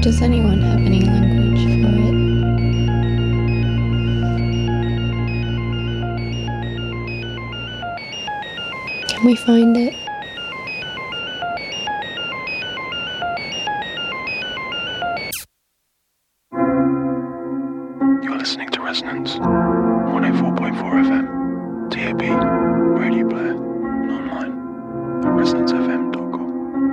Does anyone have any language for it? Can we find it? You're listening to Resonance, 104.4 FM, DAB, Radio Player, and online at resonancefm.com.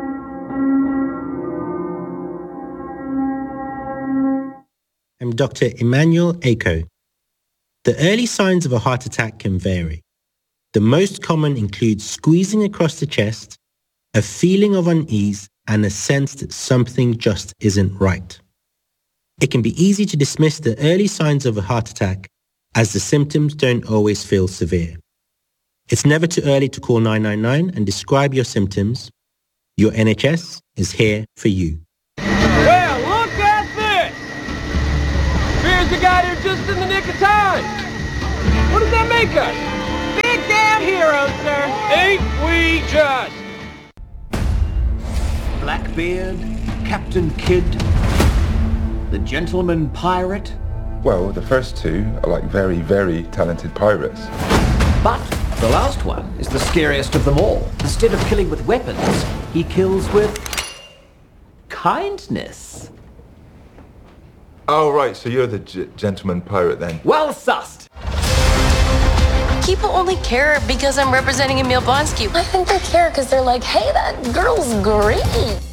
I'm Dr. Emmanuel Ako. The early signs of a heart attack can vary. The most common include squeezing across the chest, a feeling of unease, and a sense that something just isn't right. It can be easy to dismiss the early signs of a heart attack as the symptoms don't always feel severe. It's never too early to call 999 and describe your symptoms. Your NHS is here for you. Well, look at this! Here's the guy here just in the nick of time. What does that make us? Big damn heroes, sir. Ain't we just? Blackbeard, Captain Kidd, the Gentleman Pirate. Well, the first two are like very, very talented pirates. But the last one is the scariest of them all. Instead of killing with weapons, he kills with kindness. Oh, right, so you're the gentleman pirate then? Well sussed. People only care because I'm representing Emil Blonsky. I think they care because they're like, hey, that girl's great.